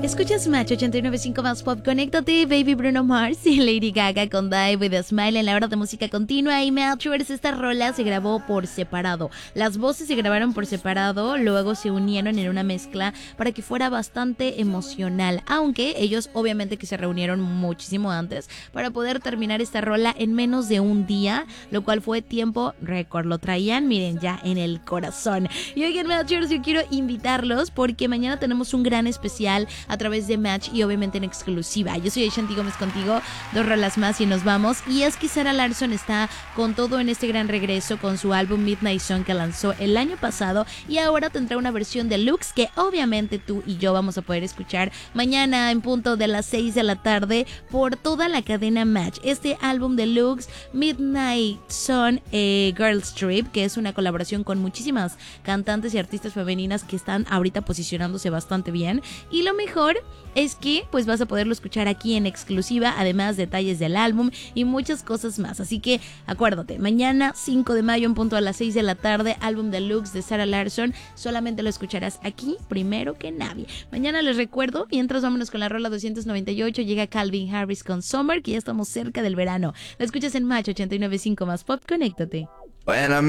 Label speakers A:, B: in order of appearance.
A: Escuchas Match 89.5 más Pop. Conéctate, Baby, Bruno Mars y Lady Gaga con Die With A Smile en la hora de música continua. Y Matchers, esta rola se grabó por separado. Las voces se grabaron por separado, luego se unieron en una mezcla para que fuera bastante emocional. Aunque ellos obviamente que se reunieron muchísimo antes para poder terminar esta rola en menos de un día, lo cual fue tiempo récord. Lo traían, miren, ya en el corazón. Y oigan, Matchers, yo quiero invitarlos porque mañana tenemos un gran especial a través de Match y obviamente en exclusiva. Yo soy Ashanti Gómez contigo, 2 rolas más y nos vamos. Y es que Sarah Larsson está con todo en este gran regreso con su álbum Midnight Sun que lanzó el año pasado y ahora tendrá una versión deluxe que obviamente tú y yo vamos a poder escuchar mañana en punto de las 6 de la tarde por toda la cadena Match. Este álbum deluxe Midnight Sun Girls Trip, que es una colaboración con muchísimas cantantes y artistas femeninas que están ahorita posicionándose bastante bien. Y lo mejor es que pues vas a poderlo escuchar aquí en exclusiva, además detalles del álbum y muchas cosas más. Así que acuérdate, mañana 5 de mayo en punto a las 6 de la tarde, álbum deluxe de Sarah Larsson, solamente lo escucharás aquí primero que nadie. Mañana les recuerdo, mientras vámonos con la rola 298, llega Calvin Harris con Summer, que ya estamos cerca del verano. La escuchas en Match 89.5 más Pop, conéctate.